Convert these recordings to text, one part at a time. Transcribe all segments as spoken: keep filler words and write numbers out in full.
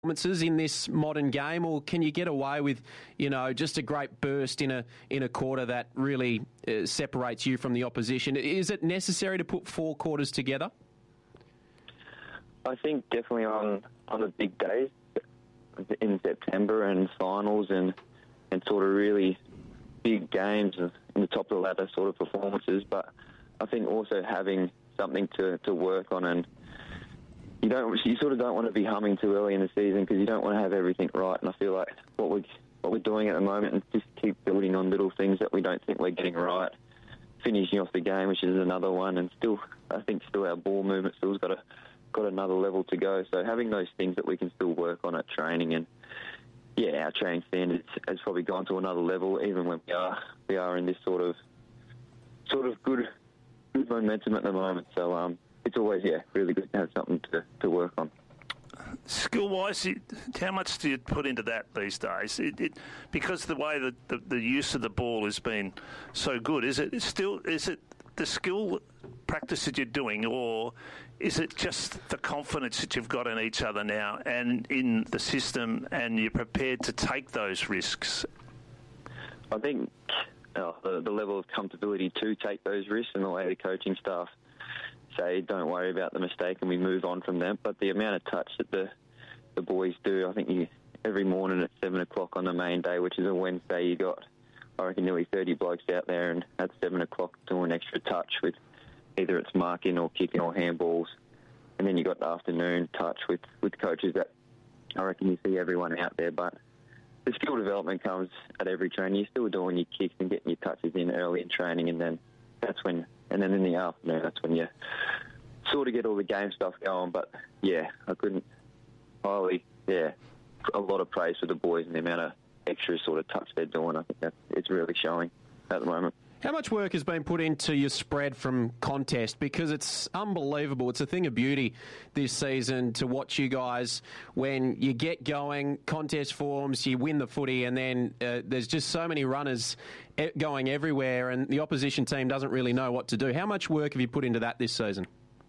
performances in this modern game, or can you get away with, you know, just a great burst in a in a quarter that really uh, separates you from the opposition? Is it necessary to put four quarters together? I think definitely on, on the big days in September and finals and, and sort of really big games in the top of the ladder sort of performances, but I think also having something to, to work on, and you don't you sort of don't want to be humming too early in the season because you don't want to have everything right. And I feel like what we what we're doing at the moment is just keep building on little things that we don't think we're getting right, finishing off the game, which is another one, and still I think still our ball movement still's got a got another level to go. So having those things that we can still work on at training, and yeah, our training standards has probably gone to another level, even when we are we are in this sort of sort of good good momentum at the moment. So um, it's always yeah really good to have something to, to work on. Skill-wise, how much do you put into that these days? It, it, because the way that the, the use of the ball has been so good, is it still is it the skill practice that you're doing, or is it just the confidence that you've got in each other now and in the system, and you're prepared to take those risks? I think oh, the, the level of comfortability to take those risks, and the way the coaching staff say, don't worry about the mistake and we move on from them. But the amount of touch that the the boys do, I think you, every morning at seven o'clock on the main day, which is a Wednesday, you got, I reckon, nearly thirty blokes out there, and at seven o'clock doing extra touch with either it's marking or kicking or handballs. And then you got the afternoon touch with, with coaches that I reckon you see everyone out there. But the skill development comes at every training. You're still doing your kicks and getting your touches in early in training, and then that's when, and then in the afternoon, that's when you sort of get all the game stuff going. But yeah, I couldn't highly, yeah, a lot of praise for the boys and the amount of extra sort of touch they're doing. I think that it's really showing at the moment. How much work has been put into your spread from contest? Because it's unbelievable. It's a thing of beauty this season to watch you guys when you get going, contest forms, you win the footy, and then uh, there's just so many runners going everywhere, and the opposition team doesn't really know what to do. How much work have you put into that this season?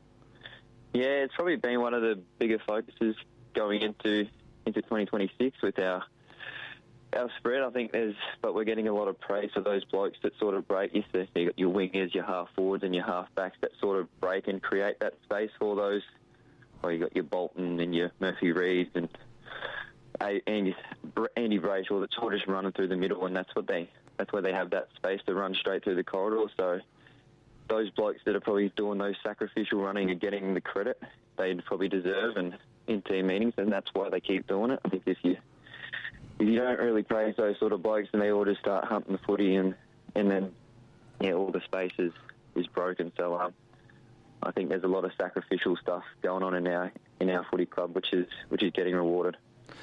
Yeah, it's probably been one of the bigger focuses going into into twenty twenty-six with our Our spread. I think there's, but we're getting a lot of praise for those blokes that sort of break. You see, you got your wingers, your half forwards, and your half backs that sort of break and create that space for those. Well, you got your Bolton and your Murphy Reeves and Andy, Andy Brayshaw that's sort of just running through the middle, and that's what they that's where they have that space to run straight through the corridor. So those blokes that are probably doing those sacrificial running and getting the credit they probably deserve, and in team meetings, and that's why they keep doing it. I think if you If you don't really praise those sort of blokes, and they all just start hunting the footy, and, and then yeah, all the space is, is broken. So um, I think there's a lot of sacrificial stuff going on in our in our footy club, which is which is getting rewarded.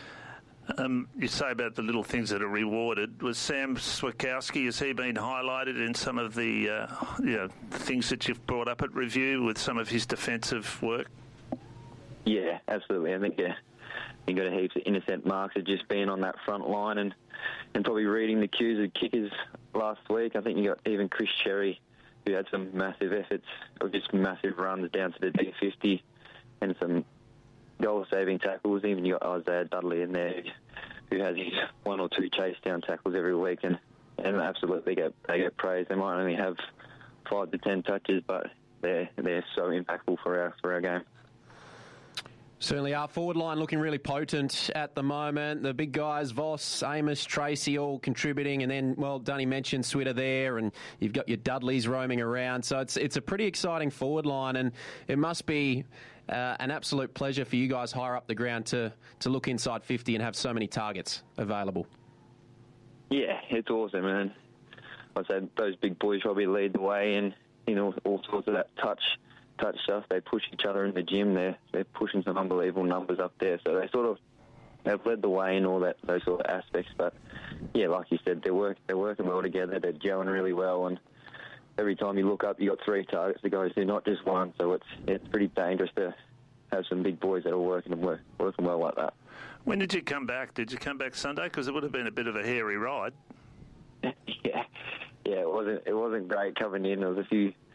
Um, you say about the little things that are rewarded. Was Sam Switkowski, has he been highlighted in some of the uh, you know, things that you've brought up at review with some of his defensive work? Yeah, absolutely. I think yeah. You got a heaps of innocent marks of just being on that front line and, and probably reading the cues of kickers last week. I think you got even Chris Cherry, who had some massive efforts of just massive runs down to the D fifty and some goal-saving tackles. Even you got Isaiah Dudley in there, who has his one or two chase-down tackles every week, and, and absolutely get they get praised. They might only have five to ten touches, but they're they're so impactful for our for our game. Certainly, our forward line looking really potent at the moment. The big guys, Voss, Amos, Tracy, all contributing. And then, well, Dunny mentioned Switter there, and you've got your Dudleys roaming around. So it's it's a pretty exciting forward line, and it must be uh, an absolute pleasure for you guys higher up the ground to, to look inside fifty and have so many targets available. Yeah, it's awesome, man. I said those big boys probably lead the way in, you know, all sorts of that touch. touch stuff. They push each other in the gym. They're they're pushing some unbelievable numbers up there. So they sort of they've led the way in all that those sort of aspects. But yeah, like you said, they're work they're working well together. They're gelling really well, and every time you look up, you got three targets to go to, not just one. So it's it's pretty dangerous to have some big boys that are working and work, working well like that. When did you come back? Did you come back Sunday? Because it would have been a bit of a hairy ride. yeah, yeah, it wasn't it wasn't great coming in. There was a few.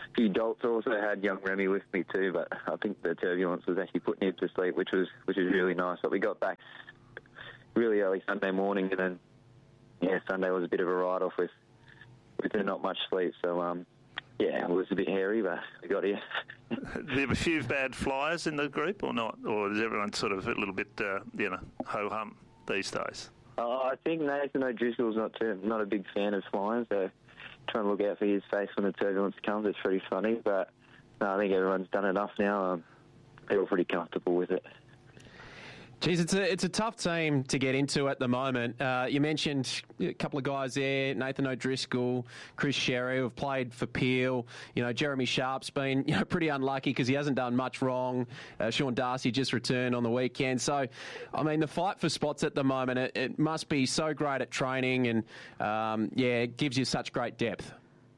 few dolts. I also had young Remy with me too, but I think the turbulence was actually putting him to sleep, which was which was really nice. But we got back really early Sunday morning, and then yeah, Sunday was a bit of a write-off with with not much sleep. So um, yeah, it was a bit hairy, but we got here. There were a few bad flyers in the group, or not, or is everyone sort of a little bit uh, you know ho hum these days? Uh, I think Nathan O'Driscoll's not too, not a big fan of flying, so trying to look out for his face when the turbulence comes. It's pretty funny, but no, I think everyone's done enough now. Um, they're all pretty comfortable with it. Geez, it's a it's a tough team to get into at the moment. Uh, you mentioned a couple of guys there, Nathan O'Driscoll, Chris Sherry, who have played for Peel. You know, Jeremy Sharp's been you know pretty unlucky because he hasn't done much wrong. Uh, Sean Darcy just returned on the weekend. So, I mean, the fight for spots at the moment, it, it must be so great at training, and um, yeah, it gives you such great depth.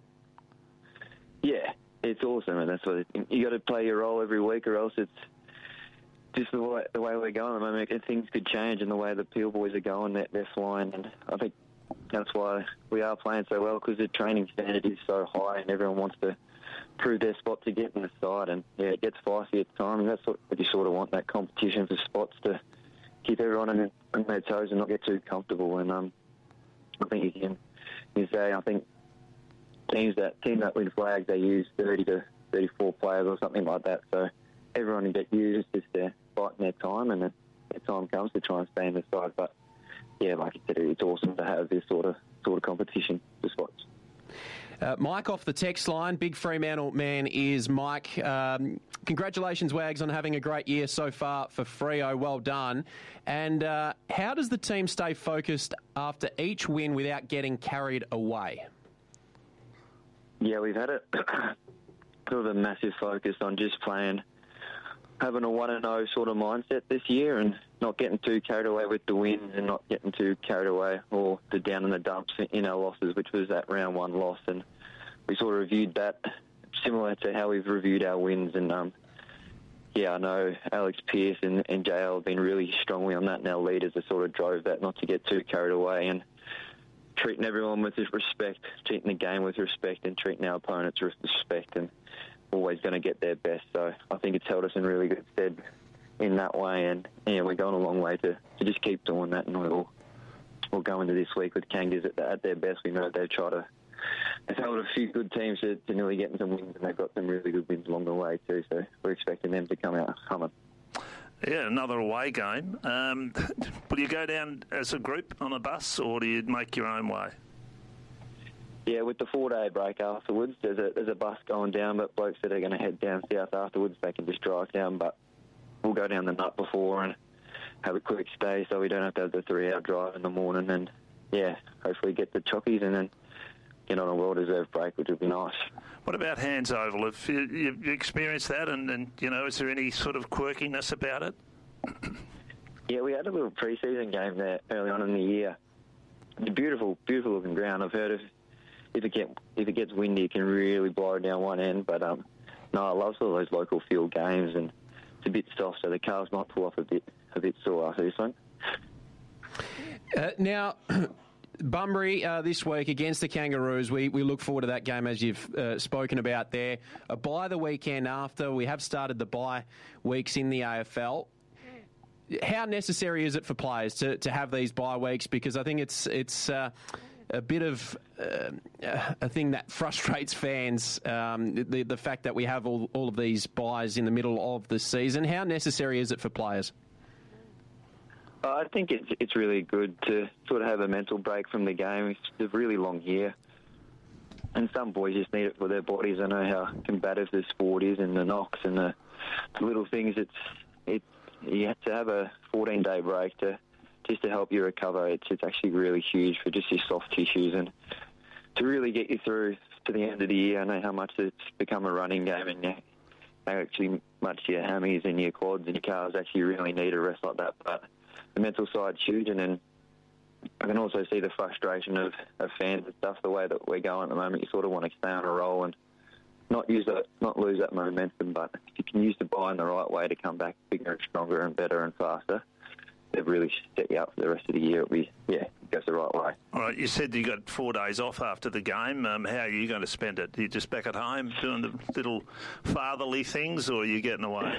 Yeah, it's awesome, and that's what it, you got to play your role every week, or else it's just the way, the way we're going at the moment. Things could change in the way the Peel boys are going. They're, they're flying, and I think that's why we are playing so well, because the training standard is so high, and everyone wants to prove their spot to get in the side. And yeah, it gets feisty at times, and that's what you sort of want, that competition for spots to keep everyone on, on their toes and not get too comfortable. And um, I think you can you say I think teams that team that win flags, they use thirty to thirty-four players or something like that. So everyone can get used just to fighting their time, and then their time comes to try and stay in the side. But yeah, like you said, it's awesome to have this sort of sort of competition for spots. Uh, Mike off the text line, big Fremantle man is Mike. Um, congratulations, Wags, on having a great year so far for Freo. Well done. And uh, how does the team stay focused after each win without getting carried away? Yeah, we've had a sort of a massive focus on just playing, having a one and oh sort of mindset this year, and not getting too carried away with the wins, and not getting too carried away or the down in the dumps in our losses, which was that round one loss. And we sort of reviewed that similar to how we've reviewed our wins. And um, yeah, I know Alex Pearce and, and J L have been really strongly on that, and our leaders have sort of drove that not to get too carried away, and treating everyone with respect, treating the game with respect, and treating our opponents with respect, and always going to get their best. So I think it's held us in really good stead in that way, and yeah, we're going a long way to, to just keep doing that, and we'll, we'll go into this week with Kangas at, at their best. We know they've tried to, they've held a few good teams to, to nearly getting some wins, and they've got some really good wins along the way too, so we're expecting them to come out humming. Yeah, another away game. Um, will you go down as a group on a bus, or do you make your own way? Yeah, with the four-day break afterwards, there's a there's a bus going down, but blokes that are going to head down south afterwards, they can just drive down, but we'll go down the night before and have a quick stay, so we don't have to have the three-hour drive in the morning, and yeah, hopefully get the chockies and then get on a well-deserved break, which would be nice. What about Hands Oval? Have you, you experienced that, and, and you know, is there any sort of quirkiness about it? Yeah, we had a little pre-season game there early on in the year. It's a beautiful, beautiful looking ground. I've heard of if it get if it gets windy, it can really blow down one end. But um, no, I love all those local field games, and it's a bit soft, so the cars might pull off a bit a bit sore after this one. Uh, now. Bunbury uh, this week against the Kangaroos. We we look forward to that game, as you've uh, spoken about there. A bye the weekend after. We have started the bye weeks in the A F L. How necessary is it for players to, to have these bye weeks? Because I think it's it's uh, a bit of uh, a thing that frustrates fans, um, the, the fact that we have all, all of these byes in the middle of the season. How necessary is it for players? I think it's it's really good to sort of have a mental break from the game. It's a really long year, and some boys just need it for their bodies. I know how combative the sport is, and the knocks and the, the little things. It's it you have to have a fourteen day break to just to help you recover. It's it's actually really huge for just your soft tissues, and to really get you through to the end of the year. I know how much it's become a running game, and you actually much your hammies and your quads and your calves actually really need a rest like that, but the mental side's huge. And then I can also see the frustration of, of fans and stuff, the way that we're going at the moment. You sort of want to stay on a roll and not use that, not lose that momentum, but if you can use the bye in the right way to come back bigger and stronger and better and faster, they've really set you up for the rest of the year. It'll be, yeah, goes the right way. All right, you said you got four days off after the game. Um, how are you going to spend it? Are you just back at home doing the little fatherly things, or are you getting away?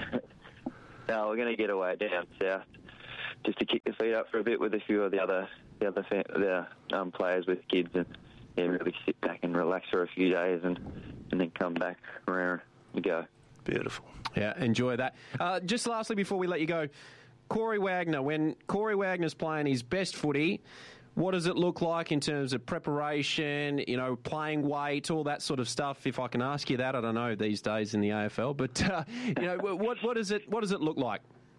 No, we're going to get away down south just to kick the feet up for a bit with a few of the other the other fa- the um, players with kids, and yeah, really sit back and relax for a few days, and, and then come back around and go. Beautiful. Yeah, enjoy that. Uh, just lastly, before we let you go, Corey Wagner, when Corey Wagner's playing his best footy, what does it look like in terms of preparation, you know, playing weight, all that sort of stuff? If I can ask you that, I don't know these days in the A F L, but uh, you know, what what does it what does it look like?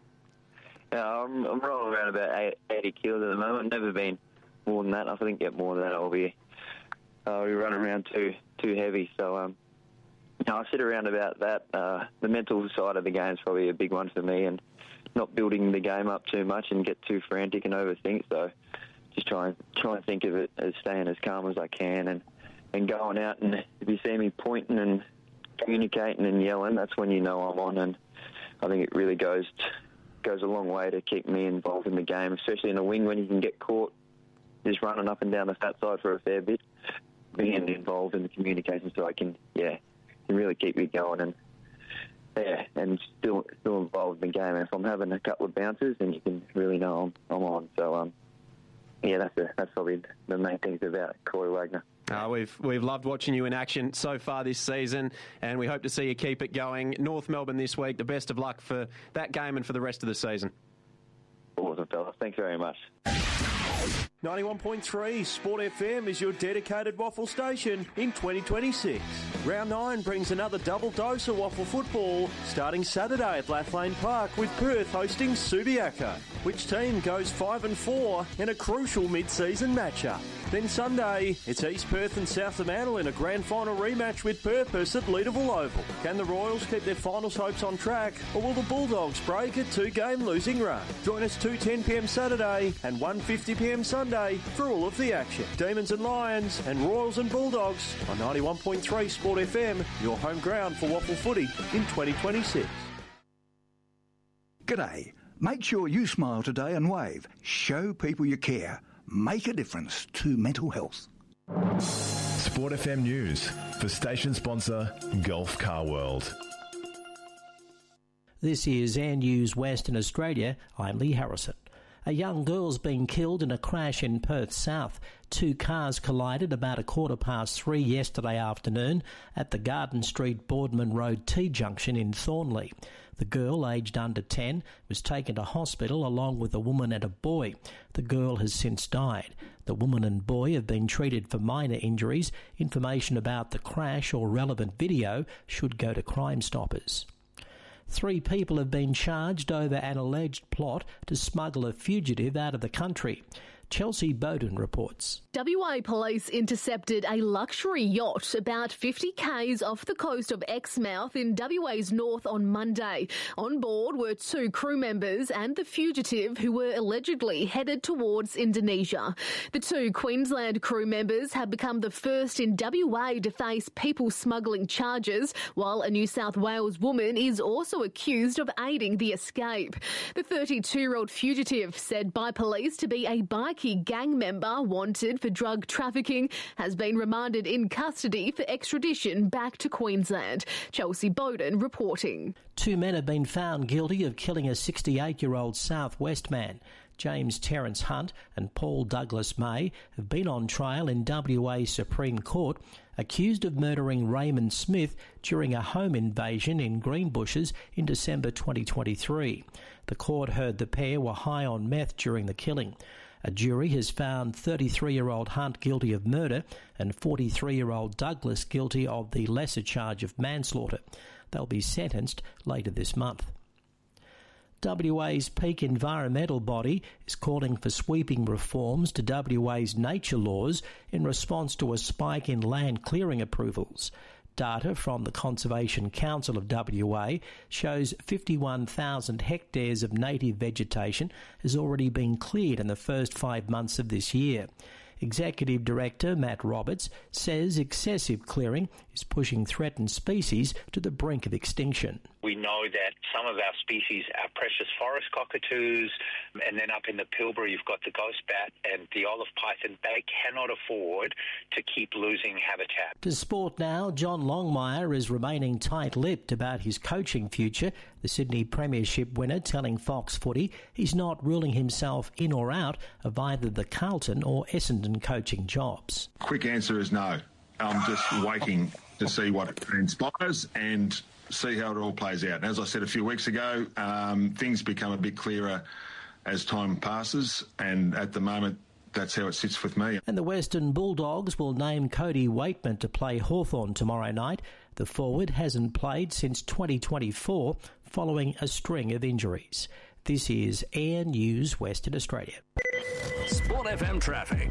Yeah, I'm, I'm rolling around about eighty kilos at the moment. Never been more than that. If I think get more than that, I'll be I'll be running around too too heavy. So um, no, I sit around about that. Uh, the mental side of the game is probably a big one for me, and not building the game up too much and get too frantic and overthink. So just try and try and think of it as staying as calm as I can, and, and going out, and if you see me pointing and communicating and yelling, that's when you know I'm on. And I think it really goes goes a long way to keep me involved in the game, especially in a wing when you can get caught just running up and down the fat side for a fair bit. Being involved in the communication so I can, yeah, can really keep me going, and yeah, and still still involved in the game. And if I'm having a couple of bounces, then you can really know I'm, I'm on. So um, yeah, that's a, that's probably the main things about Corey Wagner. Uh, we've we've loved watching you in action so far this season, and we hope to see you keep it going. North Melbourne this week. The best of luck for that game and for the rest of the season. Awesome, fellas. Thanks very much. ninety-one point three Sport F M is your dedicated waffle station in twenty twenty-six. Round nine brings another double dose of waffle football, starting Saturday at Lathlane Park with Perth hosting Subiaco. Which team goes five and four in a crucial mid-season matchup? Then Sunday, it's East Perth and South Fremantle in a grand final rematch with purpose at Leederville Oval. Can the Royals keep their finals hopes on track, or will the Bulldogs break a two-game losing run? Join us two ten p m Saturday and one fifty p m Sunday for all of the action. Demons and Lions and Royals and Bulldogs on ninety-one point three Sport F M, your home ground for waffle footy in twenty twenty-six. G'day. Make sure you smile today and wave. Show people you care. Make a difference to mental health. Sport F M News for station sponsor Gulf Car World. This is Air News Western Australia. I'm Lee Harrison. A young girl's been killed in a crash in Perth South. Two cars collided about a quarter past three yesterday afternoon at the Garden Street Boardman Road T-junction in Thornley. The girl, aged under ten, was taken to hospital along with a woman and a boy. The girl has since died. The woman and boy have been treated for minor injuries. Information about the crash or relevant video should go to Crime Stoppers. Three people have been charged over an alleged plot to smuggle a fugitive out of the country. Chelsea Bowden reports. W A police intercepted a luxury yacht about fifty kays off the coast of Exmouth in W A's north on Monday. On board were two crew members and the fugitive who were allegedly headed towards Indonesia. The two Queensland crew members have become the first in W A to face people smuggling charges, while a New South Wales woman is also accused of aiding the escape. The thirty-two-year-old fugitive, said by police to be a bikie gang member wanted for drug trafficking, has been remanded in custody for extradition back to Queensland. Chelsea Bowden reporting. Two men have been found guilty of killing a sixty-eight-year-old South West man. James Terence Hunt and Paul Douglas May have been on trial in W A Supreme Court, accused of murdering Raymond Smith during a home invasion in Greenbushes in December twenty twenty-three. The court heard the pair were high on meth during the killing. A jury has found thirty-three-year-old Hunt guilty of murder and forty-three-year-old Douglas guilty of the lesser charge of manslaughter. They'll be sentenced later this month. W A's peak environmental body is calling for sweeping reforms to W A's nature laws in response to a spike in land clearing approvals. Data from the Conservation Council of W A shows fifty-one thousand hectares of native vegetation has already been cleared in the first five months of this year. Executive Director Matt Roberts says excessive clearing is pushing threatened species to the brink of extinction. We know that some of our species are precious forest cockatoos, and then up in the Pilbara you've got the ghost bat and the olive python. They cannot afford to keep losing habitat. To sport now, John Longmire is remaining tight-lipped about his coaching future. The Sydney Premiership winner telling Fox Footy he's not ruling himself in or out of either the Carlton or Essendon coaching jobs. Quick answer is no. I'm just waiting to see what transpires and see how it all plays out. And as I said a few weeks ago, um, things become a bit clearer as time passes, and at the moment that's how it sits with me. And the Western Bulldogs will name Cody Waitman to play Hawthorn tomorrow night. The forward hasn't played since twenty twenty-four following a string of injuries. This is Air News Western Australia. Sport F M traffic.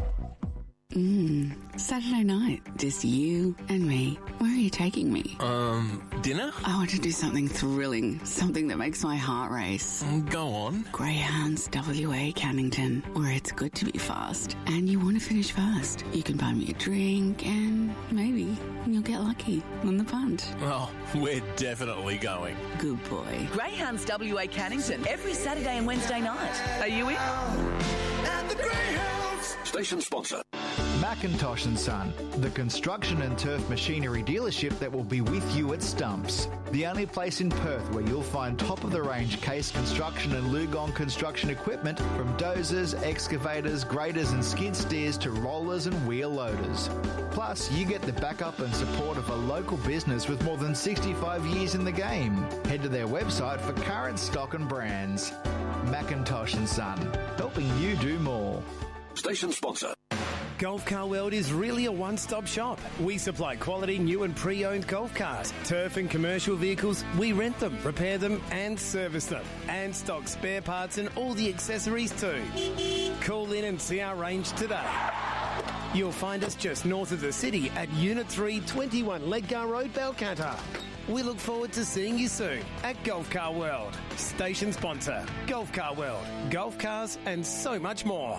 Mmm, Saturday night, just you and me. Where are you taking me? Um, dinner? I want to do something thrilling, something that makes my heart race. Go on. Greyhounds W A Cannington, where it's good to be fast and you want to finish first. You can buy me a drink and maybe you'll get lucky on the punt. Oh, we're definitely going. Good boy. Greyhounds W A Cannington, every Saturday and Wednesday night. Are you in? At the Greyhounds. Station sponsor. Macintosh and Son, the construction and turf machinery dealership that will be with you at Stumps. The only place in Perth where you'll find top-of-the-range Case Construction and Lugon construction equipment, from dozers, excavators, graders and skid steers to rollers and wheel loaders. Plus, you get the backup and support of a local business with more than sixty-five years in the game. Head to their website for current stock and brands. Macintosh and Son, helping you do more. Station sponsor. Golf Car World is really a one-stop shop. We supply quality new and pre-owned golf cars, turf and commercial vehicles. We rent them, repair them and service them, and stock spare parts and all the accessories too. Call in and see our range today. You'll find us just north of the city at Unit three, twenty-one Ledgar Road, Balcatta. We look forward to seeing you soon at Golf Car World. Station sponsor, Golf Car World. Golf cars and so much more.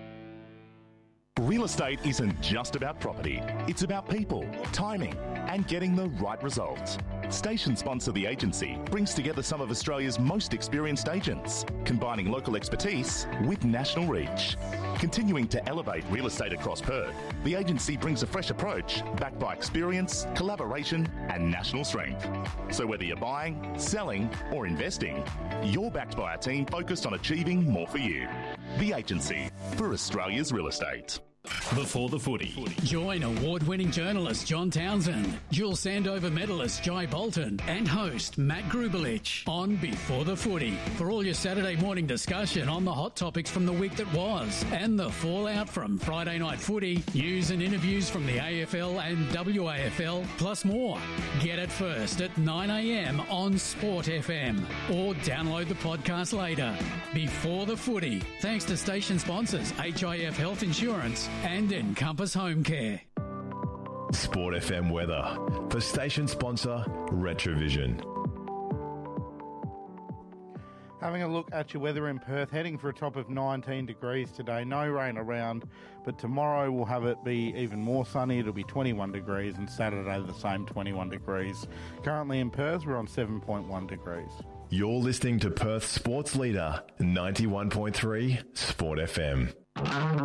Real estate isn't just about property. It's about people, timing, and getting the right results. Station sponsor The Agency brings together some of Australia's most experienced agents, combining local expertise with national reach. Continuing to elevate real estate across Perth, The Agency brings a fresh approach backed by experience, collaboration, and national strength. So whether you're buying, selling, or investing, you're backed by a team focused on achieving more for you. The Agency, for Australia's real estate. Before the Footy. Join award-winning journalist John Townsend, dual Sandover medalist Jai Bolton, and host Matt Grubelich on Before the Footy for all your Saturday morning discussion on the hot topics from the week that was and the fallout from Friday night footy, news and interviews from the A F L and W A F L, plus more. Get it first at nine a.m. on Sport F M or download the podcast later. Before the Footy, thanks to station sponsors H I F Health Insurance and Encompass Home Care. Sport F M weather for station sponsor Retrovision. Having a look at your weather in Perth, heading for a top of nineteen degrees today. No rain around, but tomorrow we'll have it be even more sunny. It'll be twenty-one degrees, and Saturday the same twenty-one degrees. Currently in Perth, we're on seven point one degrees. You're listening to Perth Sports Leader ninety-one point three Sport F M.